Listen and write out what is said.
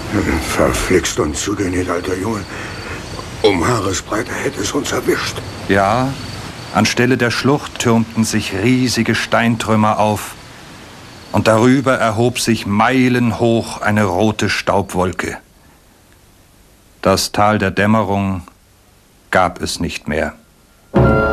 Verflixt und zugeniert, alter Junge. Um Haaresbreite hätte es uns erwischt. Ja, anstelle der Schlucht türmten sich riesige Steintrümmer auf. Und darüber erhob sich meilenhoch eine rote Staubwolke. Das Tal der Dämmerung gab es nicht mehr.